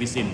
be seated.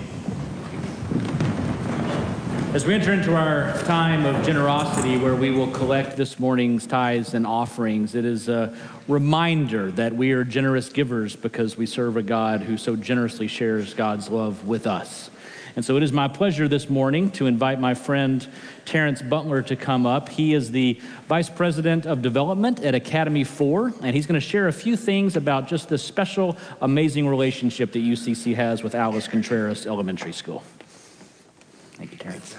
As we enter into our time of generosity where we will collect this morning's tithes and offerings, it is a reminder that we are generous givers because we serve a God who so generously shares God's love with us. And so it is my pleasure this morning to invite my friend Terrence Butler to come up. He is the Vice President of Development at Academy 4, and he's going to share a few things about just the special, amazing relationship that UCC has with Alice Contreras Elementary School. Thank you, Terrence.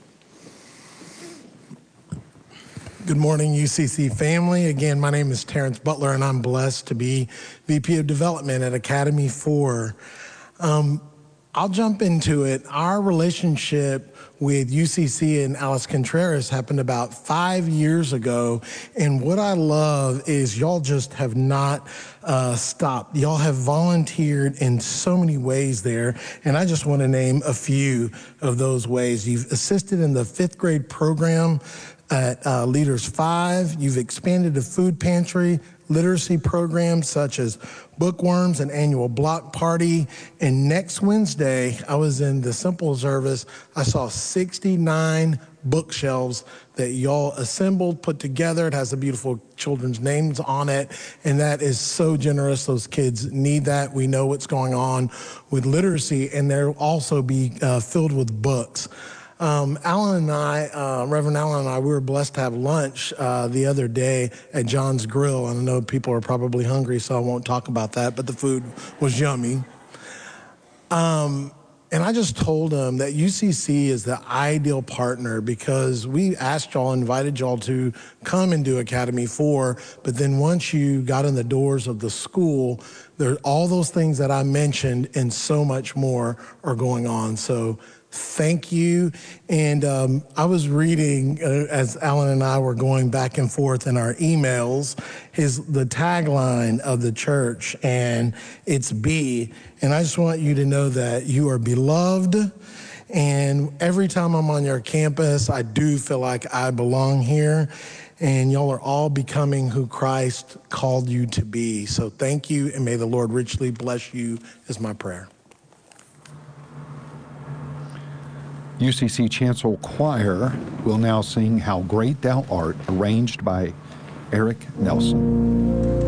Good morning, UCC family. Again, my name is Terrence Butler, and I'm blessed to be VP of Development at Academy 4. I'll jump into it. Our relationship with UCC and Alice Contreras happened about 5 years ago, and what I love is y'all just have not stopped. Y'all have volunteered in so many ways there, and I just want to name a few of those ways. You've assisted in the 5th grade program at Leaders 5. You've expanded the food pantry, literacy programs such as Bookworms and annual block party. And next Wednesday, I was in the simple service. I saw 69 bookshelves that y'all assembled, put together. It has the beautiful children's names on it, and that is so generous. Those kids need that. We know what's going on with literacy, and they'll also be filled with books. Alan and I, Reverend Alan and I, we were blessed to have lunch the other day at John's Grill. And I know people are probably hungry, so I won't talk about that, but the food was yummy. And I just told him that UCC is the ideal partner because we asked y'all, invited y'all to come and do Academy 4, but then once you got in the doors of the school, there all those things that I mentioned and so much more are going on. So thank you. And I was reading, as Alan and I were going back and forth in our emails, the tagline of the church, and it's be. And I just want you to know that you are beloved. And every time I'm on your campus, I do feel like I belong here. And y'all are all becoming who Christ called you to be. So thank you, and may the Lord richly bless you is my prayer. UCC Chancel Choir will now sing How Great Thou Art, arranged by Eric Nelson.